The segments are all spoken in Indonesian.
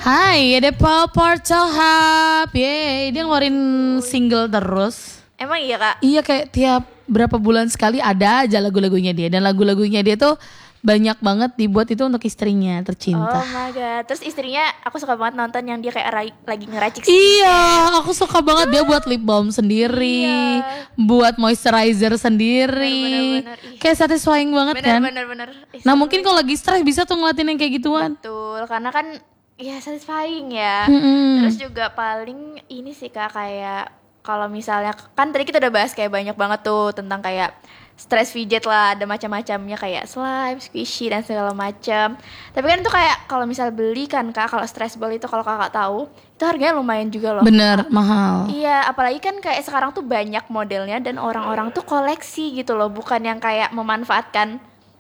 Hai, ada Paul Portohap. Yeay, dia ngeluarin single terus. Emang iya kak? Iya, kayak tiap berapa bulan sekali ada aja lagu-lagunya dia. Dan lagu-lagunya dia tuh banyak banget dibuat itu untuk istrinya tercinta. Oh my god. Terus istrinya aku suka banget nonton yang dia kayak lagi ngeracik. Iya, aku suka banget dia buat lip balm sendiri, Iya. buat moisturizer sendiri. Bener. Kayak satisfying banget kan. Bener. Nah, mungkin kalau lagi stres bisa tuh ngeliatin yang kayak gituan. Betul, karena kan ya satisfying ya. Mm-mm. Terus juga paling ini sih kak, kayak kalau misalnya kan tadi kita udah bahas kayak banyak banget tuh tentang kayak stress fidget lah, ada macam-macamnya kayak slime, squishy dan segala macam. Tapi kan itu kayak kalau misal beli kan kak, kalau stress ball itu kalau kakak tahu itu harganya lumayan juga loh. Bener, mahal. Iya, apalagi kan kayak sekarang tuh banyak modelnya dan orang-orang tuh koleksi gitu loh, bukan yang kayak memanfaatkan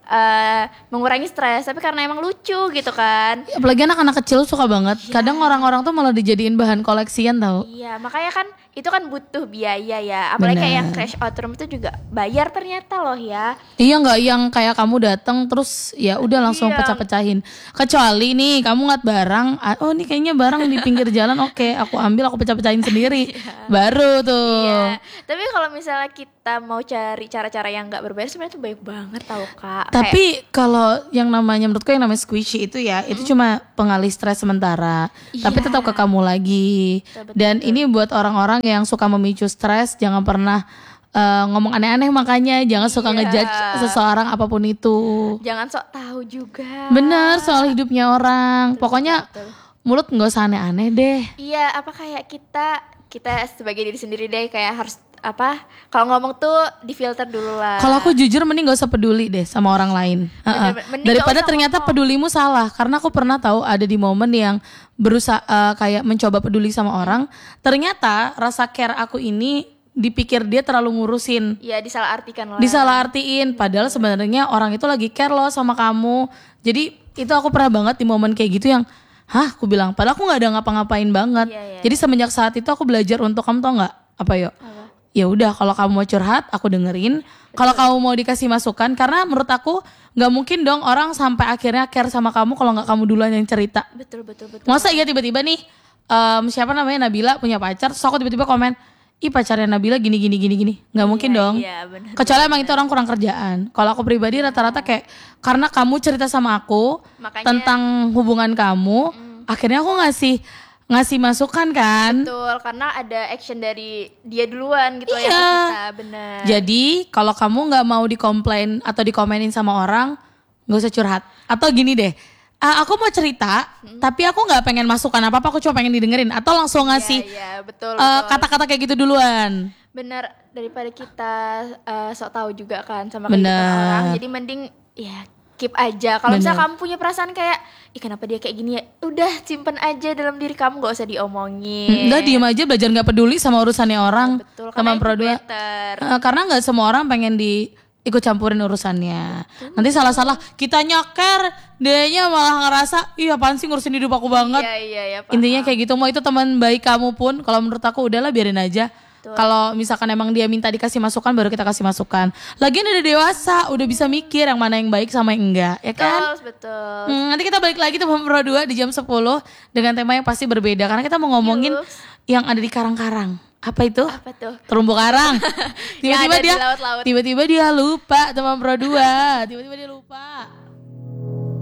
mengurangi stres, tapi karena emang lucu gitu kan. Apalagi anak-anak kecil suka banget. Kadang orang-orang tuh malah dijadiin bahan koleksian tau. Iya, makanya kan itu kan butuh biaya ya. Apalagi kayak yang crash out room itu juga bayar ternyata loh ya. Iya, nggak yang kayak kamu datang terus ya udah langsung Iya. pecah-pecahin. Kecuali nih kamu ngeliat barang, oh ini kayaknya barang di pinggir jalan, oke, aku ambil, aku pecah-pecahin sendiri. Baru tuh. Iya. Tapi kalau misalnya kita mau cari cara-cara yang nggak berbayar sebenarnya tuh baik banget tau kak. Tapi kalau yang namanya menurutku yang namanya squishy itu ya, itu cuma pengalih stres sementara. Tapi Iya. tetap ke kamu lagi. Betul. Dan ini buat orang-orang yang suka memicu stres, jangan pernah ngomong aneh-aneh, makanya jangan suka Iya. ngejudge seseorang apapun itu. Jangan sok tahu juga. Bener, soal hidupnya orang. Pokoknya betul. mulut nggak usah aneh-aneh deh. Iya, apa kayak kita sebagai diri sendiri deh kayak harus apa? Kalau ngomong tuh difilter dulu lah. Kalau aku jujur mending gak usah peduli deh sama orang lain. Bener-bener. Mending Daripada gak usah ternyata ngomong. pedulimu salah. Karena aku pernah tahu ada di momen yang berusaha kayak mencoba peduli sama orang. Ternyata rasa care aku ini dipikir dia terlalu ngurusin. Iya, disalahartikan lah. Disalahartiin. Padahal sebenarnya orang itu lagi care loh sama kamu. Jadi itu aku pernah banget di momen kayak gitu yang aku bilang, padahal aku gak ada ngapa-ngapain banget. Iya. Jadi semenjak saat itu aku belajar untuk, kamu tau gak apa yuk? Ya udah, kalau kamu mau curhat aku dengerin. Kalau kamu mau dikasih masukan, karena menurut aku nggak mungkin dong orang sampai akhirnya care sama kamu kalau nggak kamu duluan yang cerita. Betul. Masa iya tiba-tiba nih siapa namanya Nabila punya pacar, terus aku tiba-tiba komen, ih pacarnya Nabila gini. Nggak mungkin dong. Iya, benar. Kecuali emang itu orang kurang kerjaan. Kalau aku pribadi rata-rata kayak karena kamu cerita sama aku Makanya- tentang hubungan kamu, akhirnya aku ngasih masukan kan. Betul, karena ada action dari dia duluan gitu ya Iya. ke kita, benar. Jadi kalau kamu nggak mau dikomplain atau dikomenin sama orang, nggak usah curhat. Atau gini deh, aku mau cerita, tapi aku nggak pengen masukan apa-apa, aku cuma pengen didengerin. Atau langsung ngasih Iya, betul. kata-kata kayak gitu duluan. Benar, daripada kita sok tahu juga kan sama Benar. kehidupan orang. Jadi mending ya keep aja. Kalau misalnya Benar. kamu punya perasaan kayak, ih kenapa dia kayak gini ya? Udah simpen aja dalam diri kamu, gak usah diomongin. Udah diem aja, belajar nggak peduli sama urusannya orang. Betul, Teman karena itu Pro 2. better. Karena nggak semua orang pengen ikut campurin urusannya. Nanti salah-salah kita nyaker, dianya malah ngerasa, ih apaan sih ngurusin hidup aku banget. Iya, paham. Intinya kayak gitu, mau itu teman baik kamu pun, kalau menurut aku udahlah biarin aja. Kalau misalkan emang dia minta dikasih masukan, baru kita kasih masukan. Lagian udah dewasa, udah bisa mikir yang mana yang baik sama yang enggak, ya kan? Betul. Nanti kita balik lagi tuh Pro 2 di jam 10 dengan tema yang pasti berbeda, karena kita mau ngomongin Yups. yang ada di karang-karang. Apa itu? Apa tuh? Terumbu karang. Yang Tiba-tiba ada di dia laut-laut. tiba-tiba dia lupa teman Pro 2. Tiba-tiba dia lupa.